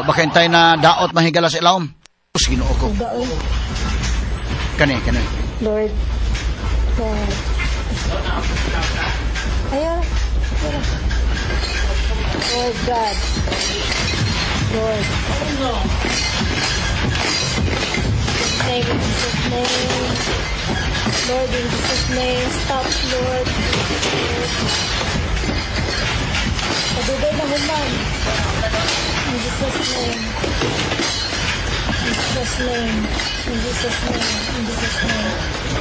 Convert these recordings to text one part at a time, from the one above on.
Wa ba kayong tayo na daot mahigala sa ilawom? Ginoo ko. Kani. Lord God. Ayaw. Lord God. Lord. Name, in Jesus' name. Lord, in Jesus' name. Stop, Lord. Padugay na human. In Jesus' name. In Jesus' name. In Jesus' name. In Jesus' name.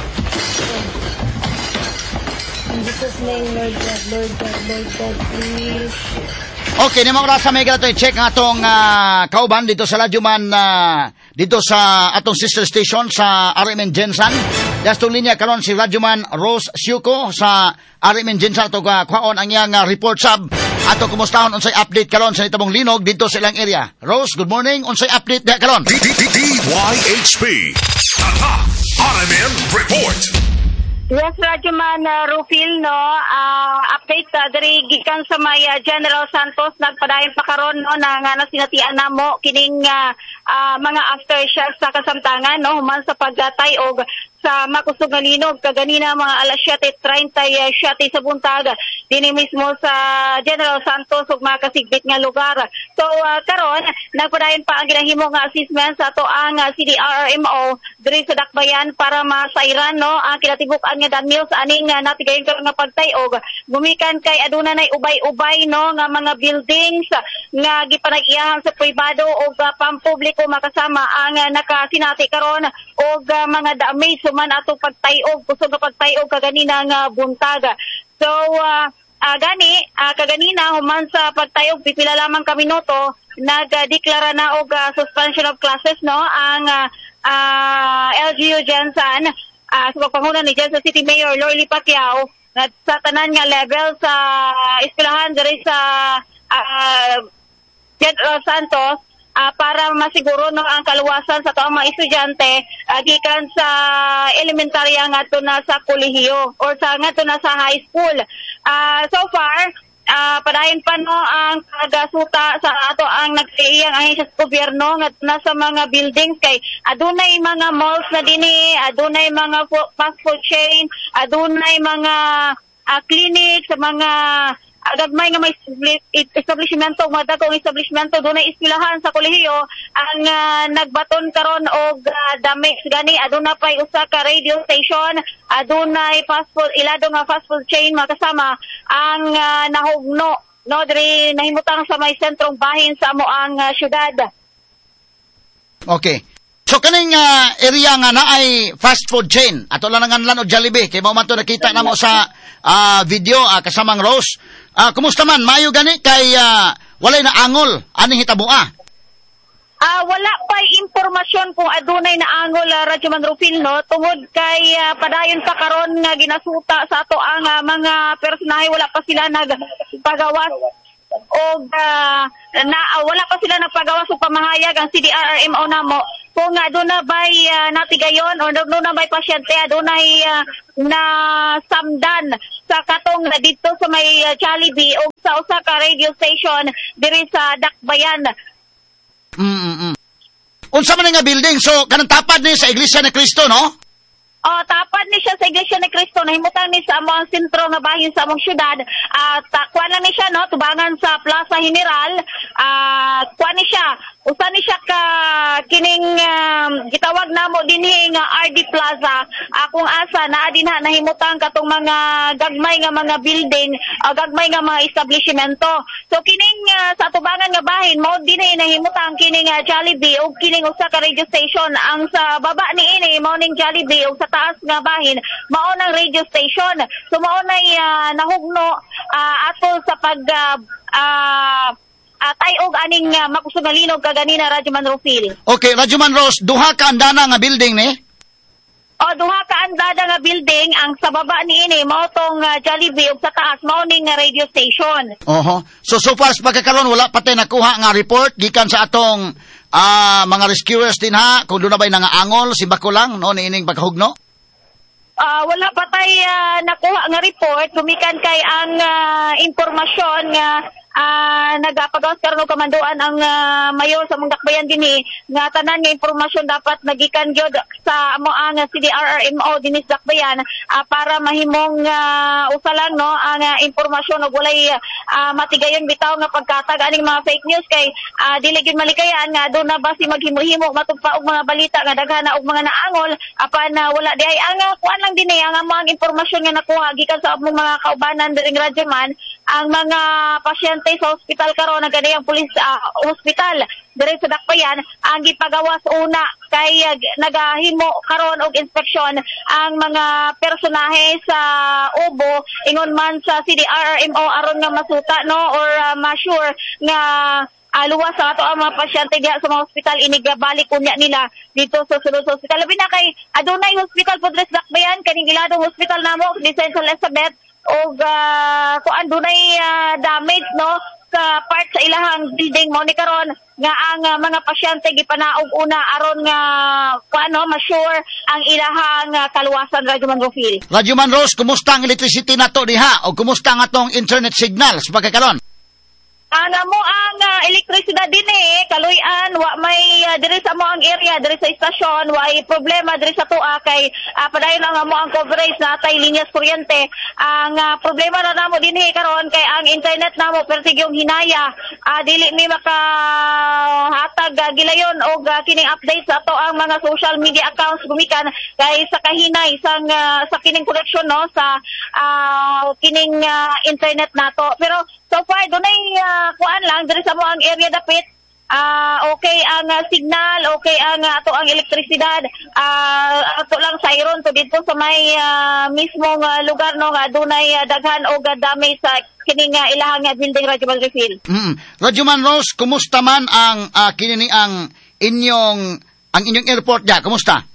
In Jesus' name, Lord God, Lord God, Lord God, please. Okay, ni mga rasa may gala to i-check nga atong kauban dito sa Radyoman, dito sa atong sister station sa RMN Gensan. Dastong linya karon si Radyoman Rose Siuko sa RMN Gensan. Ito kwaon ang iyang report sab. Ato kumustahon unsay update karon sa itabong linog dito sa ilang area. Rose, good morning. Unsay update diha karon? DYHP Tatak RMN Report. Yes, Radyoman Rufil, no, update diri gikan sa may General Santos nagpadayon pa karon no nga nasinatian namo kining mga aftershocks sa kasamtangan no human sa paggatay og sa makusog nga linog kaganina mga alas 7:37 sa buntag dinhi mismo sa General Santos ug mga kasigbit nga lugar. So karon nagpadayon pa ang ginahimo nga assessment sa ato ang CDRRMO diri sa Dakbayan para masairan no ang kinatibuk-an nga Daniel sa aning natigayon karon nga pagtayog gumikan kay aduna nay ubay-ubay no nga mga buildings nga gipanag-iyahan sa pribado o pampubliko makasama ang nakasinati karon og mga damage man atong pagtayog kusog nga pagtayog kaganina nga buntag. So kaganina human sa pagtayog pipila lamang ka minuto nagdeklara na og suspension of classes no ang LGU Gensan sa pagpangunan ni Gensan City Mayor Lorly Pacquiao sa tanan nga level sa eskwelahan diri sa General Santos para masiguro no ang kaluwasan sa taong mga estudyante gikan sa elementarya ngadto na sa kolehiyo or sa ngadto na sa high school. So far padayon pa no ang pagasuta sa ato ang nagsiiyang ahensya sa gobyerno ngadto na sa mga buildings kay adunay mga malls na dinhi, adunay mga fast food chain, adunay mga clinics, sa mga gagmay nga may establishmento, mga dagkong establishmento, doon ay eskwelahan sa kolehiyo ang nagbaton karon og damage gani aduna pay usa ka radio station, adunay fast food ilado nga fast food chain makasama ang nahugno no diri nahimutang sa may sentrong bahin sa amo ang syudad. Okay. So kaning area nga naay fast food chain ato lang nanganlan og Jollibee kay mao man to nakita namo sa video kasamang Rose. Kumusta man maayo gani kay walay na angol aning hitabo wala pa impormasyon kung adunay na angol Radyoman Rufil no tungod kay padayon pa karon nga ginasuta sa ato ang mga personahe wala pa sila nagpagawas og wala pa sila nagpagawas og pamahayag ang CDRRMO namo kung aduna bay natigayon o aduna bay pasyente adunay na samdan sa katong dito sa may Jollibee o sa usa ka radio station diri sa Dakbayan. Unsa man nga building so kanang tapad ni sa Iglesia ni Cristo no? Tapad ni siya sa Iglesia ni Cristo nahimutang ni sa among sentro nga bahin sa among syudad kuan lang ni siya no tubangan sa Plaza General kuan ni siya usa ni siya ka kining gitawag namo dinhi nga RD Plaza kung asa naa dinha nahimutang katong mga gagmay nga mga building gagmay nga mga establishmento so kining sa tubangan nga bahin mao dinhi nahimutang kining Jollibee ug kining usa ka radio station ang sa baba niini mao ning Jollibee ug sa taas nga bahin mao nang radio station so mao nay nahugno ato sa pag tayog aning makusog nga linog kaganina Radyoman Rufil. Okay, Radyoman Rose, duha ka andana nga building ni? Duha ka andana nga building ang sa baba niini mao tong Jollibee ug sa taas mao ning radio station. So far sa pagkakaroon wala pa tay nakuha nga report gikan sa atong mga rescuers din ha kung doon na ba'y nangaangol si Bako lang no niining pagkahugno? Wala pa tay nakuha nga report gumikan kay ang impormasyon nga nagapagawas karon og kamanduan ang mayor sa mga dakbayan dinhi nga tanan nga impormasyon dapat nagikan gyud sa amo ang CDRRMO dinhi sa dakbayan para mahimong usalang no ang impormasyon og walay matigayon bitaw nga pagkatag aning mga fake news kay dili gyud malikayan nga do na basi maghimo-himo matugpa og mga balita nga daghana og mga naangol apan wala di ay ang kuan lang dinhi ang mga impormasyon nga nakuha gikan sa among mga kaubanan diring radyo man ang mga pasyente sa ospital karon nga ganayang pulis hospital diri sa dakbayan ang gipagawas una kay nagahimo karon og inspeksyon ang mga personahe sa Ubo ingon man sa CDRRMO aron nga masuta no or ma-sure nga luwas sa ato ang mga pasyente diha sa mga hospital inigabalik unya nila dito sa sulod sa hospital labi na kay adunay hospital po dres dakbayan kaning iladong hospital namo di St. Elizabeth og kuan dunay damage no sa part sa ilahang building mo ni karon nga ang mga pasyente gipanaog una aron nga kuano ma-sure ang ilahang kaluwasan Radyo Man Rufil. Radyo Man Rose, kumusta ang electricity nato diha o kumusta ang atong internet signal sa pagkakaron? Mo ang elektrisidad din kaluyan wa may diri sa mo ang area diri sa istasyon wa ay problema diri sa tuwa kay padayon ang mo ang coverage natay linyas kuryente ang problema na namo din karon kay ang internet namo pertigyong hinaya dili mi makahatag gilayon og kining update sa ato ang mga social media accounts gumikan kay sa kahinay sang sa kining connection no sa kining internet nato pero so far dunay kuan lang diri sa mo ang area dapit okay ang signal okay ang ato ang elektrisidad ato lang sayron to dito sa may mismong lugar no nga dunay daghan og damage sa kining ilahang building Radyo Man Rufil. Radyo Man Rose, kumusta man ang kini ang inyong airport diya kumusta?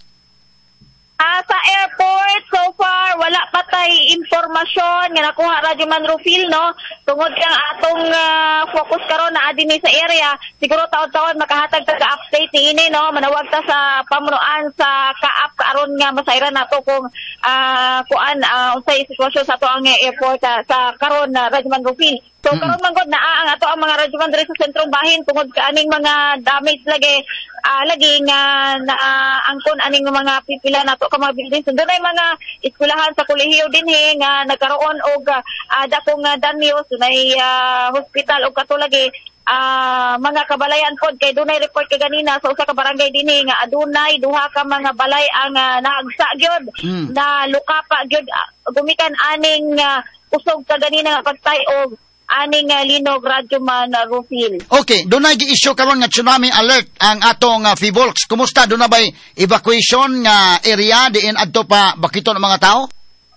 Sa airport, so far, wala pa tay impormasyon nga nakuha Radyo Man Rufil, no? Tungod kang atong focus karon na adin sa area, siguro taon-taon makahatag taga-update ini, no? Manawag ta sa pamunuan sa kaap karon nga masayran nato kung kuan unsay sitwasyon sa ato ang airport sa karon Radyo Man Rufil. So karon man gud naa ang ato ang mga radyo man diri sa sentrong bahin tungod kaaning mga damage lagi nga angkon aning mga pipila nato ka mga buildings. So dunay mga eskwelahan sa kolehiyo dinhi nga nagkaroon og dakong danyo dunay hospital og katulagi mga kabalayan pod kay dunay report kay ganina sa usa ka barangay dinhi nga adunay duha ka mga balay ang naagsa gyud na lukapa gyud gumikan aning usog ka ganina nga pagtay-og aning linog Radyo Man Rufil. Okay, doon na gi-issue karon nga tsunami alert ang atong Fivolks. Kumusta? Doon na ba'y evacuation nga area diin adto pa bakito ng mga tao?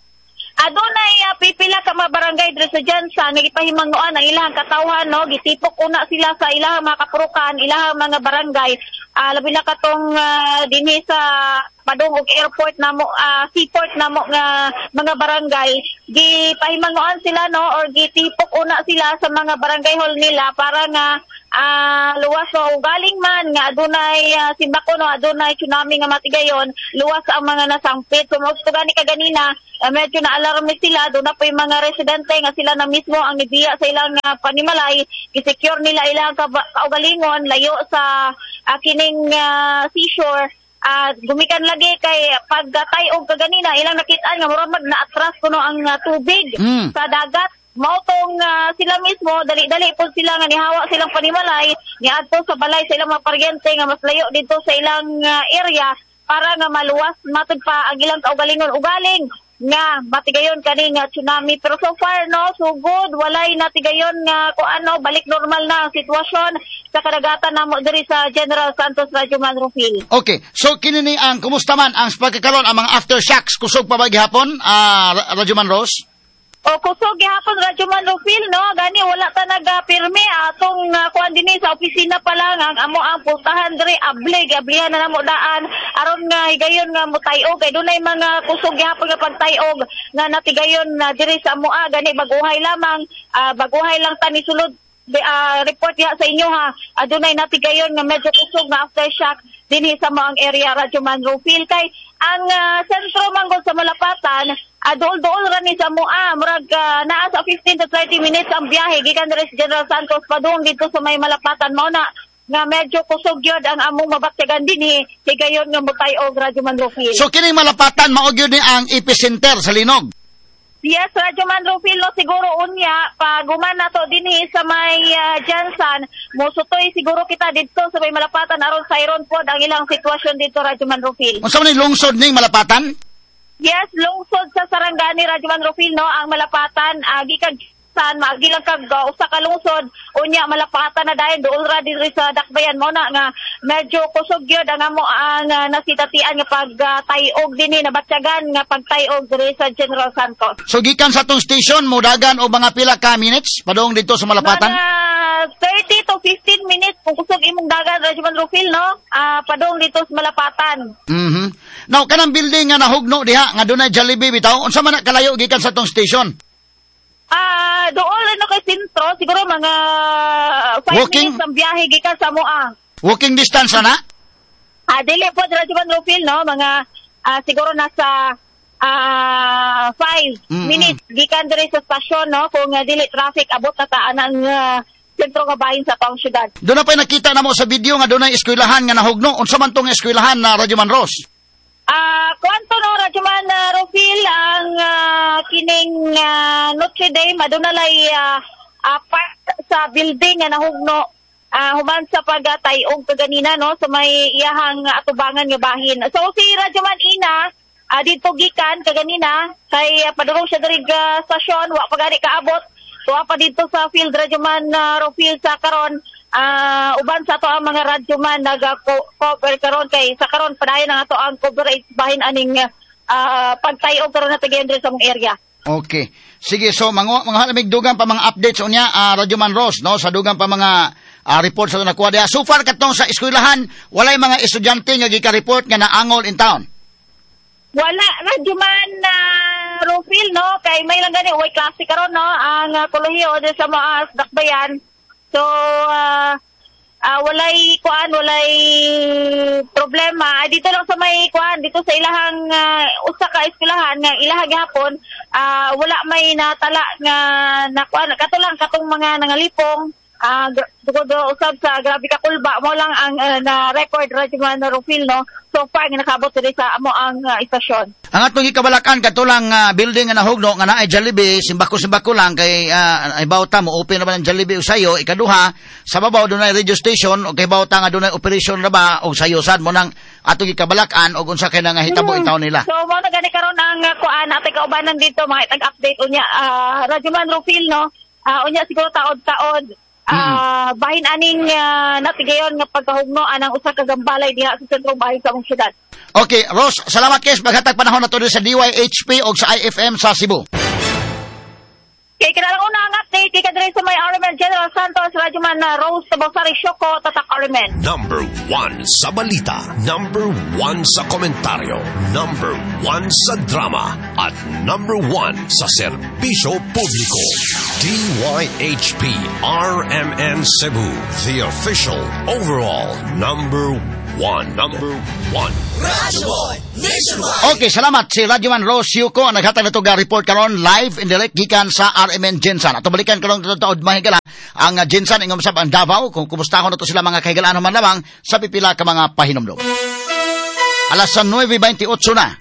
Adunay pipila ka mga barangay diri sa Jansan nga ipahimangnuan ang ilahang katawhan no gitipok una sila sa ilahang mga kapurukan ilahang mga barangay labi na katong dinhi sa padung og airport namo seaport namo nga mga barangay gipahimangnuan sila no or gitipok una sila sa mga barangay hall nila para nga luwas so galing man nga adunay simbako no adunay tsunami nga matigayon luwas ang mga nasangpit so mo gani kaganina medyo na alarme sila doon na po yung mga residente nga sila na mismo ang nibiya sa ilang panimalay i-secure nila ilang kaugalingon layo sa kining seashore gumikan lagi kay pagtay-og kaganina ilang nakitaan nga murag na-atras kuno ang tubig sa dagat mautong sila mismo dali-dali po sila nga nihawa silang panimalay niadto sa balay sa ilang mga paryente nga mas layo dito sa ilang area para nga maluwas matud pa ang ilang kaugalingon ugaling nga matigayon kaning tsunami pero so far no so good walay natigayon nga kuano balik normal na ang sitwasyon sa kadagatan namo diri sa General Santos Radyo Man Rufil. Okay, so kinini ang kumusta man ang pagkakaroon ang mga aftershocks kusog pa ba gihapon Radyo Man Rose? O kusog gihapon Radyo Man Rufil no gani wala ta nagapirmi atong kuan dinhi sa opisina pa lang ang amo ang pultahan diri ablihan na namo daan aron nga higayon nga mutay-og kay dunay mga kusog gihapon nga pagtay-og nga natigayon diri sa amo gani baguhay lang tani sulod report ya sa inyo ha adunay natigayon nga medyo kusog na aftershock dinhi sa maang area Radyo Man Rufil kay ang sentro manggod sa Malapatan dool-dool ra ni sa mua, murag naa sa 15 to 30 minutes ang biyahe gikan diri sa General Santos padung dito sa may Malapatan mao na nga medyo kusog yun ang among mabatyagan dinhi higayon nga mutay-og Radyo Man Rufil. So kining Malapatan mao gyud ni ang epicenter sa linog. Yes, Radyo Man Rufil, no, siguro unya, pag guman na to din sa may Jansan, musutoy siguro kita dito sa may Malapatan, aron sa iron po ang ilang sitwasyon dito, Radyo Man Rufil. Unsa man ni lungsod ning Malapatan? Yes, lungsod sa Sarangani, Radyo Man Rufil, no, ang Malapatan, gikan magilang kag usa ka lungsod unya Malapatan na dayon dool ra diri sa Dakbayan mo na nga medyo kusog gyud ang amo ang nasitatian nga pagtayog dinhi nabatyagan nga pagtayog diri sa General Santos. So gikan sa tong station mo dagan o mga pila ka minutes padung dito sa Malapatan? 30 to 15 minutes kung kusog imong dagan Radyo Man Rufil, no, padung dito sa Malapatan. Now kanang building nga nahugno diha nga dunay Jollibee bitaw unsa man na kalayo gikan sa tong station? Doon kay sentro, siguro mga 5 Walking? minutes ang biyahe gikan sa mua. Walking distance na? Dili po, Radyo Man Rufil, no? Mga siguro nasa 5 minutes gikan diri sa stasyon, no? Kung dili traffic, abot na taan ang sentro nga bahin sa taong syudad. Doon na pa nakita na mo sa video nga doon ay eskwelahan nga nahugno. Unsa man tong eskwelahan na Radyo Man Ros? Kwanto no, Radyo Man Rufil, ang kining Notre Dame, adunalay part sa building nga nahugno, human sa pagtayog kaganina, no, sa may iyahang atubangan nga bahin. So si Radyo Man Ina, dito gikan kaganina, kay padulong siya diri stasyon, wa pa gani kaabot, so pa dito sa field Radyo Man Rufil sa karon, uban sa to ang mga Radyo Man nag-cover karon kay sa karon padayon na ato ang coverage bahin aning pagtayog karon na tigiyan sa mong area. Okay. Sige, so mga halamig dugang pa mga updates unya Radyo Man Ros, no, sa dugang pa mga reports sa nakuha diha. So far katong sa eskwelahan, walay mga estudyante nga gika-report nga naangol in town. Wala, Radyo Man Rufil, no, kay may lang gani way klase karon, no, ang kolehiyo sa mga Dakbayan. So, walay problema. Dito lang sa may dito sa ilahang usa ka eskwelahan nga ilahang gihapon, wala may natala nga katulang katong mga nangalipong, usab sa grabe ka kulba mo lang ang na-record Radyo Man Rufil, no. So far nga nakabot diri sa amo ang istasyon. Ang atong gikabalakan katulang building nga nahugno nga naay Jollibee, simbako lang kay ay bawta mo open na ba ng Jollibee usayo, ikaduha sa babaw dunay radio station o kay bawta nga dunay operation na ba og sayo sad mo nang atong gikabalakan og unsa kay nga hitabo in town nila. So mo na gani karon ang kuan atay kaubanan dito mga tag-update unya Radyo Man Rufil, no. Unya siguro taod-taod bahin aning natigayon nga pagkahugno anang usa ka gambalay diha sa sentrong bahin sa among syudad. Okay, Ros, salamat kay paghatag panahon nato sa DYHP o sa IFM sa Cebu. Kay kinalang una ang update kay kadre sa may RMN General Santos, Radyo Man Rose Tabosari Shoko, Tatak RMN. Number 1 sa balita, number 1 sa komentaryo, number 1 sa drama, at number 1 sa serbisyo publiko. DYHP RMN Cebu, the official overall number 1. Radyo Boy Nationwide. Okay, salamat si Radyo Man Ros Yuko ang naghatag na ito report karon live in direct gikan sa RMN Jensan. At balikan karon taod mahigala ang Jensan ingom sab ang Davao kung kumusta ko na to sila mga kahigalaan man lamang sa pipila ka mga pahinomdom. Alas 9:28 na.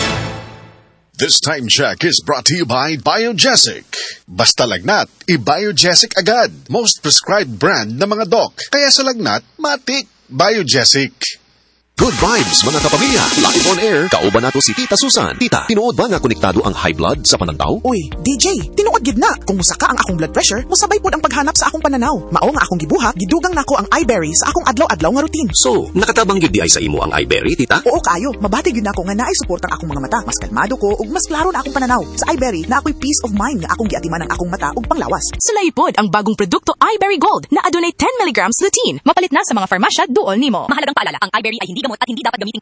This time check is brought to you by Biogesic. Basta lagnat, i-Biogesic agad. Most prescribed brand na mga doc. Kaya sa lagnat, matik. Biogesic. Good vibes, mga kapamilya. Live on air, kauban nato si Tita Susan. Tita, tinuod ba nga konektado ang high blood sa pananaw? Uy, DJ, tinuod gid na. Kung musaka ang akong blood pressure, musabay pod ang paghanap sa akong pananaw. Mao nga akong gibuhat, gidugang nako ang iBerry sa akong adlaw-adlaw nga routine. So, nakatabang gyud di ay sa imo ang iBerry, Tita? Oo kayo, mabati gyud nako nga naay suporta ang akong mga mata. Mas kalmado ko ug mas klaro na akong pananaw. Sa iBerry, na ako'y peace of mind nga akong giatiman ang akong mata ug panglawas. Sulaipod ang bagong produkto iBerry Gold na adunay 10 mg lutein. Mapalit na sa mga farmasya duol nimo. Mahalagang paalala, ang iBerry ay hindi gamot at hindi dapat gamitin